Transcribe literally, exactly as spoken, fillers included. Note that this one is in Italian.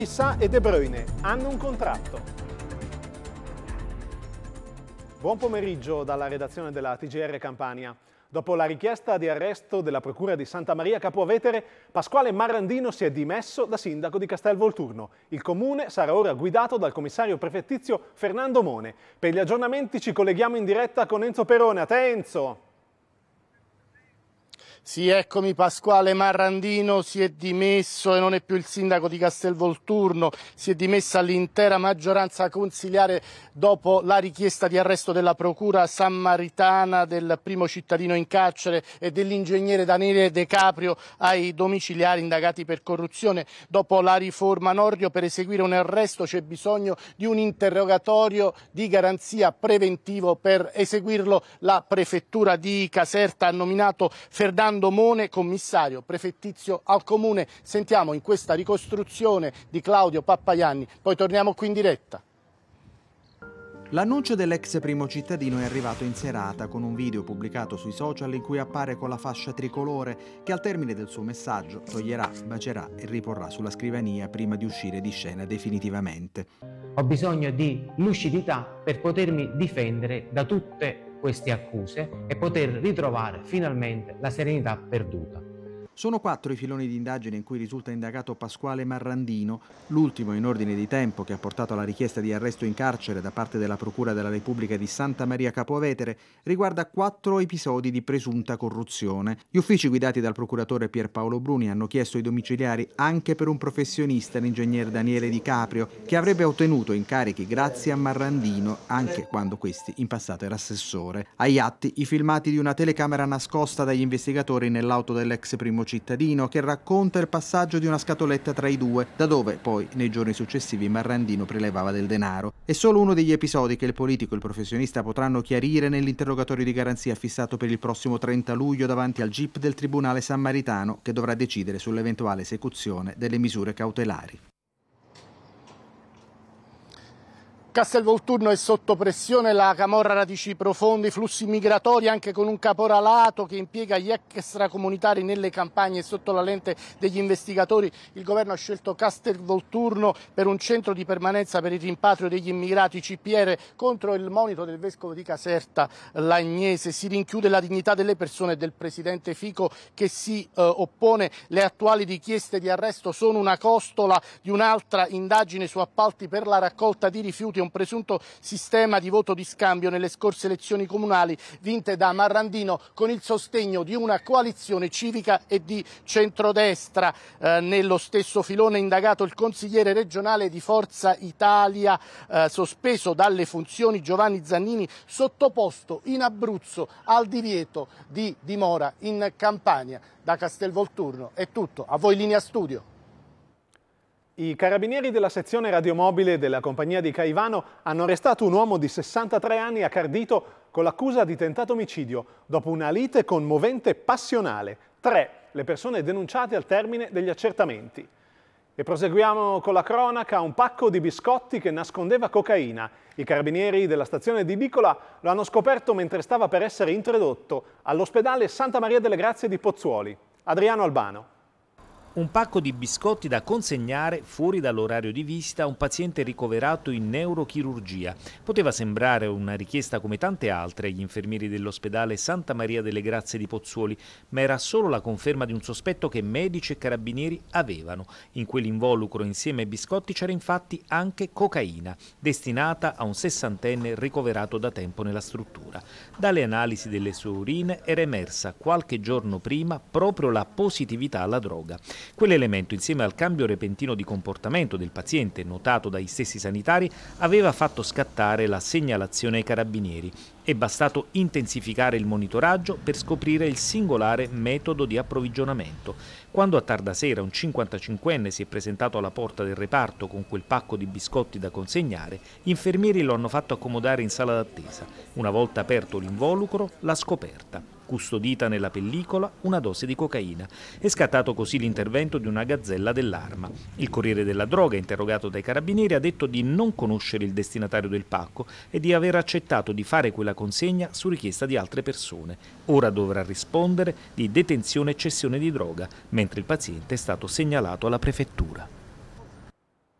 Issa e De Bruyne hanno un contratto. Buon pomeriggio dalla redazione della T G R Campania. Dopo la richiesta di arresto della Procura di Santa Maria Capua Vetere, Pasquale Marrandino si è dimesso da sindaco di Castelvolturno. Il comune sarà ora guidato dal commissario prefettizio Fernando Mone. Per gli aggiornamenti ci colleghiamo in diretta con Enzo Perone. A te, Enzo! Sì, eccomi, Pasquale Marrandino si è dimesso e non è più il sindaco di Castelvolturno, si è dimessa l'intera maggioranza consiliare dopo la richiesta di arresto della procura sammaritana, del primo cittadino in carcere e dell'ingegnere Daniele De Caprio ai domiciliari indagati per corruzione. Dopo la riforma Nordio, per eseguire un arresto c'è bisogno di un interrogatorio di garanzia preventivo. Per eseguirlo la prefettura di Caserta ha nominato Fernando Mone commissario prefettizio al comune. Sentiamo in questa ricostruzione di Claudio Pappaianni, poi torniamo qui in diretta. L'annuncio dell'ex primo cittadino è arrivato in serata con un video pubblicato sui social in cui appare con la fascia tricolore che al termine del suo messaggio toglierà, bacerà e riporrà sulla scrivania prima di uscire di scena definitivamente. Ho bisogno di lucidità per potermi difendere da tutte queste accuse e poter ritrovare finalmente la serenità perduta. Sono quattro i filoni di indagine in cui risulta indagato Pasquale Marrandino, l'ultimo in ordine di tempo che ha portato alla richiesta di arresto in carcere da parte della Procura della Repubblica di Santa Maria Capua Vetere, riguarda quattro episodi di presunta corruzione. Gli uffici guidati dal procuratore Pierpaolo Bruni hanno chiesto i domiciliari anche per un professionista, l'ingegner Daniele Di Caprio, che avrebbe ottenuto incarichi grazie a Marrandino anche quando questi in passato era assessore. Agli atti i filmati di una telecamera nascosta dagli investigatori nell'auto dell'ex primo cittadino che racconta il passaggio di una scatoletta tra i due, da dove poi nei giorni successivi Marrandino prelevava del denaro. È solo uno degli episodi che il politico e il professionista potranno chiarire nell'interrogatorio di garanzia fissato per il prossimo trenta luglio davanti al G I P del Tribunale Sammaritano, che dovrà decidere sull'eventuale esecuzione delle misure cautelari. Castelvolturno è sotto pressione, la camorra radici profonde, i flussi migratori anche con un caporalato che impiega gli extracomunitari nelle campagne sotto la lente degli investigatori. Il governo ha scelto Castelvolturno per un centro di permanenza per il rimpatrio degli immigrati. C P R contro il monito del vescovo di Caserta Lagnese. Si rinchiude la dignità delle persone e del presidente Fico che si eh, oppone. Le attuali richieste di arresto sono una costola di un'altra indagine su appalti per la raccolta di rifiuti, un presunto sistema di voto di scambio nelle scorse elezioni comunali vinte da Marrandino con il sostegno di una coalizione civica e di centrodestra. Eh, nello stesso filone indagato il consigliere regionale di Forza Italia, eh, sospeso dalle funzioni Giovanni Zannini, sottoposto in Abruzzo al divieto di dimora in Campania. Da Castelvolturno è tutto, a voi linea studio. I carabinieri della sezione radiomobile della compagnia di Caivano hanno arrestato un uomo di sessantatré anni a Cardito con l'accusa di tentato omicidio dopo una lite con movente passionale. Tre le persone denunciate al termine degli accertamenti. E proseguiamo con la cronaca. Un pacco di biscotti che nascondeva cocaina. I carabinieri della stazione di Bicola lo hanno scoperto mentre stava per essere introdotto all'ospedale Santa Maria delle Grazie di Pozzuoli. Adriano Albano. Un pacco di biscotti da consegnare fuori dall'orario di visita a un paziente ricoverato in neurochirurgia. Poteva sembrare una richiesta come tante altre agli infermieri dell'ospedale Santa Maria delle Grazie di Pozzuoli, ma era solo la conferma di un sospetto che medici e carabinieri avevano. In quell'involucro insieme ai biscotti c'era infatti anche cocaina, destinata a un sessantenne ricoverato da tempo nella struttura. Dalle analisi delle sue urine era emersa qualche giorno prima proprio la positività alla droga. Quell'elemento, insieme al cambio repentino di comportamento del paziente notato dai stessi sanitari, aveva fatto scattare la segnalazione ai carabinieri. È bastato intensificare il monitoraggio per scoprire il singolare metodo di approvvigionamento. Quando a tarda sera un cinquantacinquenne si è presentato alla porta del reparto con quel pacco di biscotti da consegnare, gli infermieri lo hanno fatto accomodare in sala d'attesa. Una volta aperto l'involucro, l'ha scoperta. Custodita nella pellicola una dose di cocaina. È scattato così l'intervento di una gazzella dell'Arma. Il Corriere della Droga, interrogato dai carabinieri, ha detto di non conoscere il destinatario del pacco e di aver accettato di fare quella consegna su richiesta di altre persone. Ora dovrà rispondere di detenzione e cessione di droga, mentre il paziente è stato segnalato alla prefettura.